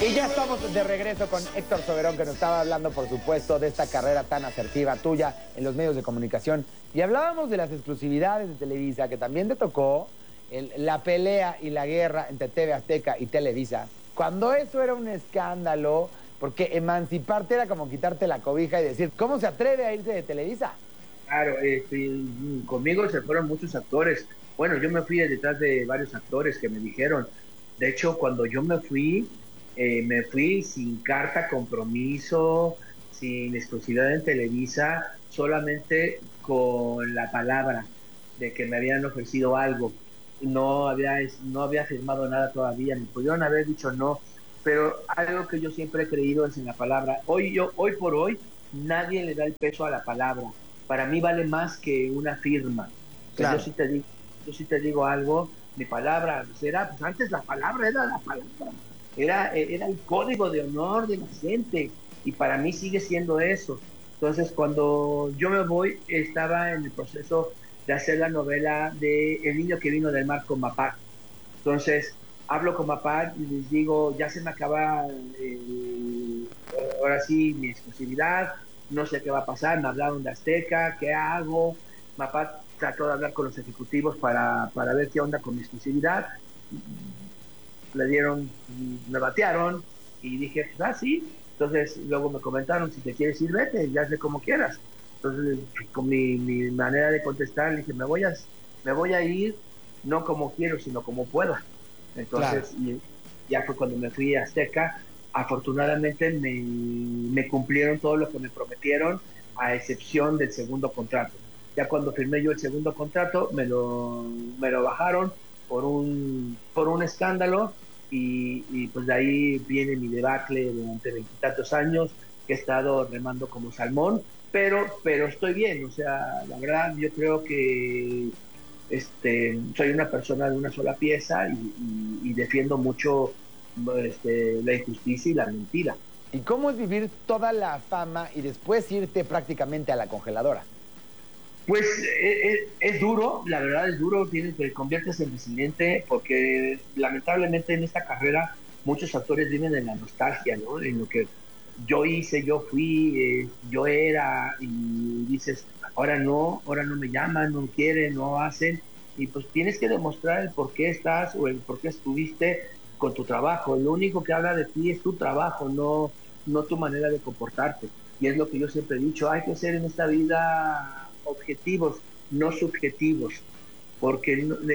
Y ya estamos de regreso con Héctor Soberón, que nos estaba hablando, por supuesto, de esta carrera tan asertiva tuya en los medios de comunicación. Y hablábamos de las exclusividades de Televisa, que también te tocó la pelea y la guerra entre TV Azteca y Televisa. Cuando eso era un escándalo, porque emanciparte era como quitarte la cobija y decir, ¿cómo se atreve a irse de Televisa? Claro, conmigo se fueron muchos actores. Bueno, yo me fui detrás de varios actores que me dijeron. De hecho, cuando yo me fui sin carta compromiso, sin exclusividad en Televisa, solamente con la palabra de que me habían ofrecido algo. No había firmado nada todavía, me pudieron haber dicho no, pero algo que yo siempre he creído es en la palabra. Hoy por hoy, nadie le da el peso a la palabra. Para mí vale más que una firma. O sea, Claro. yo sí te digo algo, mi palabra, pues antes la palabra era la palabra. Era el código de honor de la gente, y para mí sigue siendo eso. Entonces, cuando yo me voy, estaba en el proceso de hacer la novela de El niño que vino del mar con Mapá. Entonces, hablo con Mapá y les digo, ya se me acaba ahora sí mi exclusividad, no sé qué va a pasar, me hablaron de Azteca, ¿qué hago? Mapá trató de hablar con los ejecutivos para ver qué onda con mi exclusividad. Me batearon y dije, pues, sí. Entonces luego me comentaron, si te quieres ir, vete, ya sé como quieras. Entonces, con mi manera de contestar, dije, me voy a ir, no como quiero, sino como pueda. Entonces, Claro. ya fue cuando me fui a Azteca. Afortunadamente me cumplieron todo lo que me prometieron, a excepción del segundo contrato. Ya cuando firmé yo el segundo contrato, me lo bajaron por un escándalo, y pues de ahí viene mi debacle durante veintitantos años, que he estado remando como salmón, pero estoy bien. O sea, la verdad, yo creo que soy una persona de una sola pieza, y defiendo mucho la injusticia y la mentira. ¿Y cómo es vivir toda la fama y después irte prácticamente a la congeladora? Pues es duro, la verdad es duro, te conviertes en resiliente, porque lamentablemente en esta carrera muchos actores viven en la nostalgia, ¿no? En lo que yo hice, yo fui, yo era, y dices, ahora no me llaman, no quieren, no hacen, y pues tienes que demostrar el por qué estás o el por qué estuviste con tu trabajo. Lo único que habla de ti es tu trabajo, no tu manera de comportarte. Y es lo que yo siempre he dicho, hay que ser en esta vida objetivos, no subjetivos, porque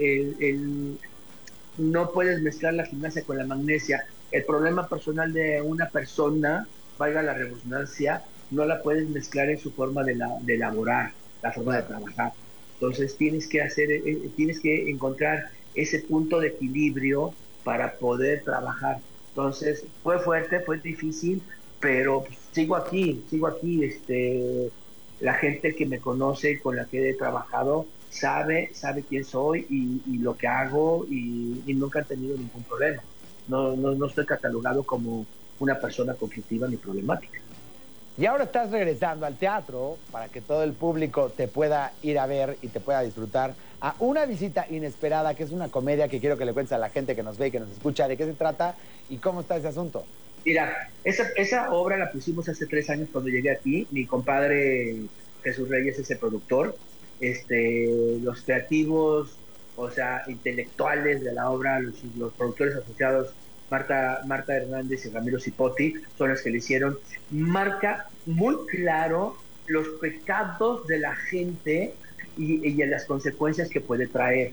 no puedes mezclar la gimnasia con la magnesia. El problema personal de una persona, valga la redundancia, no la puedes mezclar en su forma de elaborar, la forma de Claro. trabajar. Entonces tienes que encontrar ese punto de equilibrio para poder trabajar. Entonces fue fuerte, fue difícil, pero pues, sigo aquí. La gente que me conoce y con la que he trabajado sabe quién soy, y lo que hago, y nunca han tenido ningún problema. No estoy catalogado como una persona conflictiva ni problemática. Y ahora estás regresando al teatro para que todo el público te pueda ir a ver y te pueda disfrutar a Una visita inesperada, que es una comedia que quiero que le cuentes a la gente que nos ve y que nos escucha de qué se trata y cómo está ese asunto. Mira, esa obra la pusimos hace 3 años cuando llegué aquí. Mi compadre Jesús Reyes es el productor. Los creativos, o sea, intelectuales de la obra, los productores asociados, Marta Hernández y Ramiro Cipotti, son los que le hicieron. Marca muy claro los pecados de la gente, y las consecuencias que puede traer.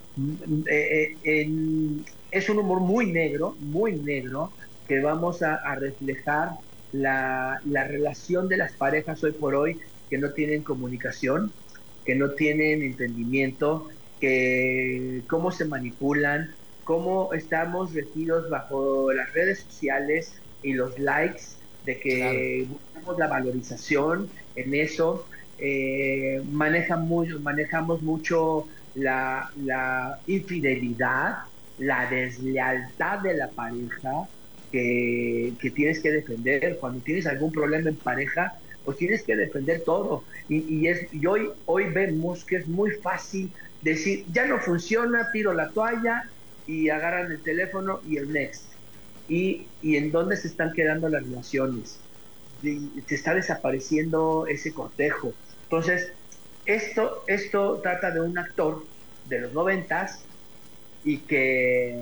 Es un humor muy negro, que vamos a reflejar la relación de las parejas hoy por hoy, que no tienen comunicación, que no tienen entendimiento, que cómo se manipulan, cómo estamos regidos bajo las redes sociales y los likes, de Claro. que buscamos la valorización en eso. Manejamos mucho la infidelidad, la deslealtad de la pareja, que tienes que defender. Cuando tienes algún problema en pareja, pues tienes que defender todo. Y hoy vemos que es muy fácil decir, ya no funciona, tiro la toalla, y agarran el teléfono y el next. y en dónde se están quedando las relaciones. Se está desapareciendo ese cortejo. Entonces, esto trata de un actor de los 90 y que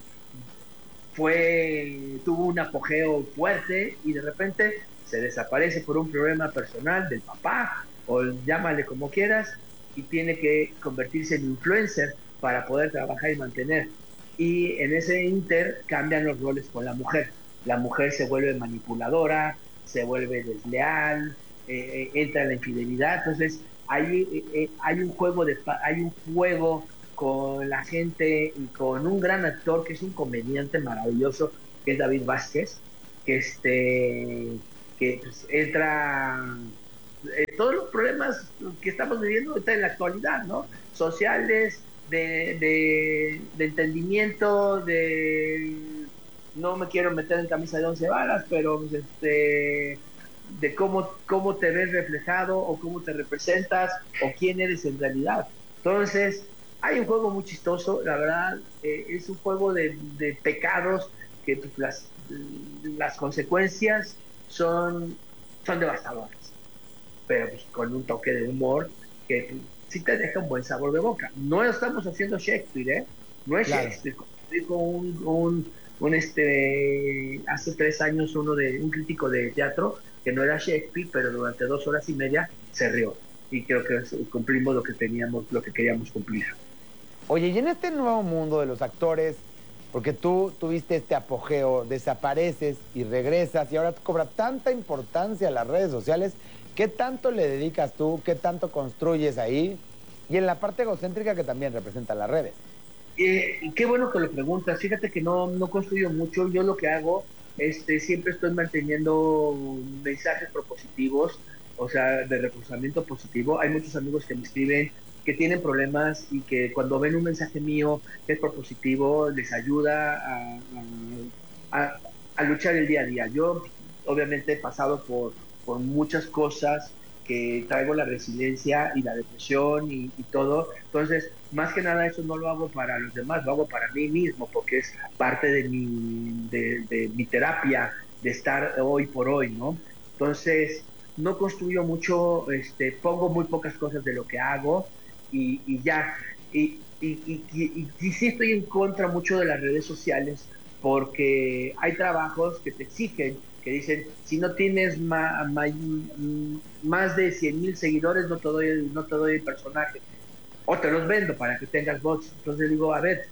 tuvo un apogeo fuerte y de repente se desaparece por un problema personal del papá, o llámale como quieras, y tiene que convertirse en influencer para poder trabajar y mantener. Y en ese inter cambian los roles con la mujer. La mujer se vuelve manipuladora, se vuelve desleal, entra en la infidelidad. Entonces hay un juego con la gente y con un gran actor que es un comediante maravilloso, que es David Vázquez, que pues, entra todos los problemas que estamos viviendo ahorita en la actualidad, ¿no? Sociales, de entendimiento, no me quiero meter en camisa de 11 varas, pero pues, de cómo te ves reflejado o cómo te representas o quién eres en realidad. Entonces, hay un juego muy chistoso, la verdad, es un juego de pecados que pues, las consecuencias son devastadoras, pero pues, con un toque de humor que pues, sí te deja un buen sabor de boca. No estamos haciendo Shakespeare, ¿eh? No es claro. Shakespeare. Dijo hace 3 años un crítico de teatro que no era Shakespeare, pero durante 2 horas y media se rió. Y creo que cumplimos lo que queríamos cumplir. Oye, y en este nuevo mundo de los actores, porque tú tuviste este apogeo, desapareces y regresas, y ahora cobra tanta importancia las redes sociales, ¿qué tanto le dedicas tú? ¿Qué tanto construyes ahí? Y en la parte egocéntrica que también representa las redes. Qué bueno que lo preguntas. Fíjate que no construyo mucho. Yo lo que hago, siempre estoy manteniendo mensajes propositivos, o sea, de reforzamiento positivo. Hay muchos amigos que me escriben que tienen problemas y que cuando ven un mensaje mío que es propositivo, les ayuda a luchar el día a día. Yo, obviamente, he pasado por muchas cosas, que traigo la resiliencia y la depresión y todo. Entonces, más que nada eso no lo hago para los demás, lo hago para mí mismo, porque es parte de mi terapia, de estar hoy por hoy, ¿no? Entonces, no construyo mucho, pongo muy pocas cosas de lo que hago y ya. Y sí estoy en contra mucho de las redes sociales, porque hay trabajos que te exigen, que dicen, si no tienes más de 100,000 seguidores, no te doy el personaje. O te los vendo para que tengas bots. Entonces digo, a ver,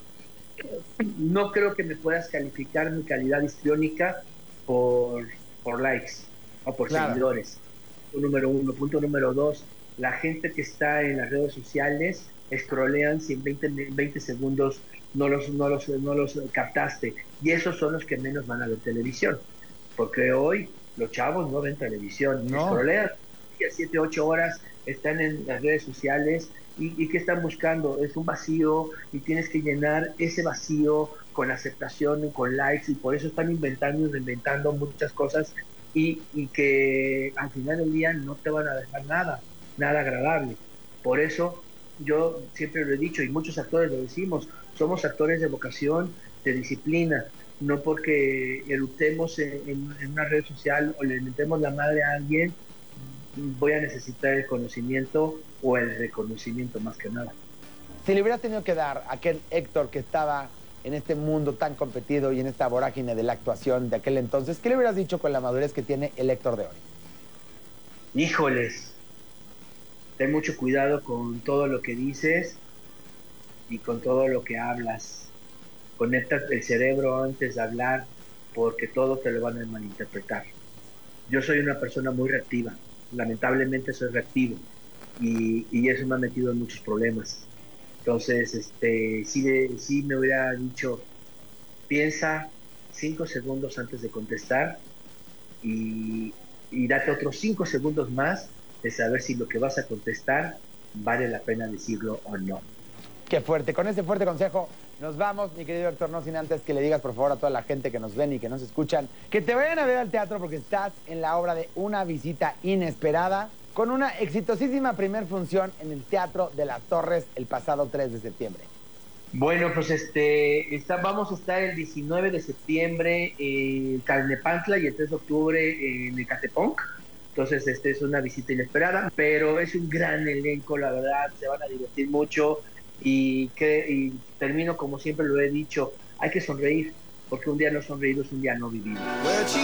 no creo que me puedas calificar mi calidad histriónica por likes o por seguidores. Punto número 1. Punto número 2, la gente que está en las redes sociales scrollean si en 20 segundos no los captaste. Y esos son los que menos van a ver televisión. Porque hoy los chavos no ven televisión, scrollean 7, 8 horas, están en las redes sociales y ¿qué están buscando? Es un vacío y tienes que llenar ese vacío con aceptación, con likes, y por eso están inventando muchas cosas y que al final del día no te van a dejar nada agradable. Por eso yo siempre lo he dicho y muchos actores lo decimos, somos actores de vocación, de disciplina. No porque eructemos en una red social o le metemos la madre a alguien, voy a necesitar el conocimiento o el reconocimiento más que nada. Si le hubieras tenido que dar a aquel Héctor que estaba en este mundo tan competido y en esta vorágine de la actuación de aquel entonces, ¿qué le hubieras dicho con la madurez que tiene el Héctor de hoy? Híjoles, ten mucho cuidado con todo lo que dices y con todo lo que hablas. Conecta el cerebro antes de hablar, porque todo te lo van a malinterpretar. Yo soy una persona muy reactiva, lamentablemente soy reactivo y eso me ha metido en muchos problemas. Entonces, sí me hubiera dicho, piensa 5 segundos antes de contestar y date otros 5 segundos más de saber si lo que vas a contestar vale la pena decirlo o no. Qué fuerte. Con ese fuerte consejo nos vamos, mi querido Héctor, no sin antes que le digas por favor a toda la gente que nos ven y que nos escuchan que te vayan a ver al teatro, porque estás en la obra de Una visita inesperada, con una exitosísima primer función en el Teatro de las Torres el pasado 3 de septiembre. Bueno, pues vamos a estar el 19 de septiembre en Tlalnepantla y el 3 de octubre en Ecatepec. Entonces, es una visita inesperada, pero es un gran elenco, la verdad, se van a divertir mucho y termino como siempre lo he dicho, hay que sonreír, porque un día no sonreír es un día no vivido.